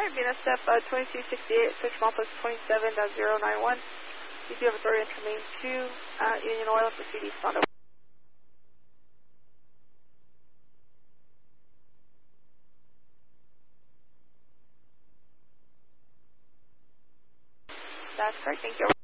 Alright, being a step 2268, switch mile plus 27.091. You do have authority to enter main 2 Union Oil for CD Spondo. That's correct, thank you.